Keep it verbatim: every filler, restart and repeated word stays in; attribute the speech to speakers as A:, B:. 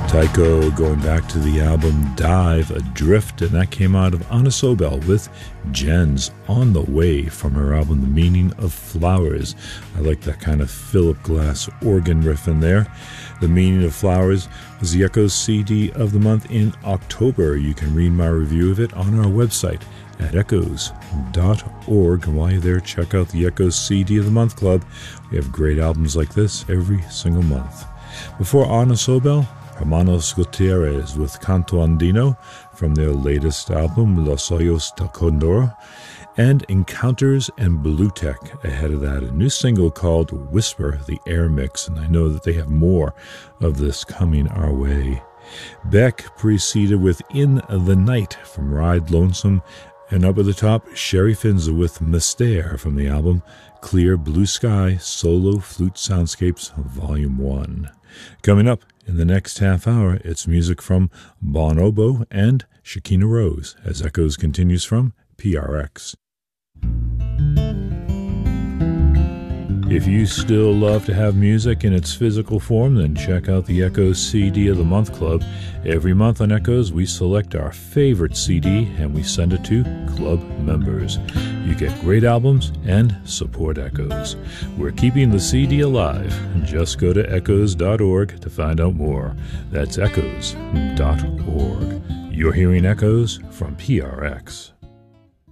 A: Tycho going back to the album Dive Adrift, and that came out of Anna Sobel with Jens On the Way from her album The Meaning of Flowers. I like that kind of Philip Glass organ riff in there. The Meaning of Flowers was the Echoes C D of the month in October. You can read my review of it on our website at echoes dot org. And while you're there, check out the Echoes C D of the Month Club. We have great albums like this every single month. Before Anna Sobel, Hermanos Gutierrez with Canto Andino from their latest album, Los Hoyos del Condor, and Encounters and Blue Tech ahead of that, a new single called Whisper, the Air Mix, and I know that they have more of this coming our way. Beck preceded with In the Night from Ride Lonesome, and up at the top, Sherry Finza with Mystère from the album Clear Blue Sky Solo Flute Soundscapes Volume one. Coming up in the next half hour, it's music from Bonobo and Shekinah Rose as Echoes continues from P R X. If you still love to have music in its physical form, then check out the Echoes C D of the Month Club. Every month on Echoes, we select our favorite C D and we send it to club members. You get great albums and support Echoes. We're keeping the C D alive. Just go to echoes dot org to find out more. That's echoes dot org. You're hearing Echoes from P R X.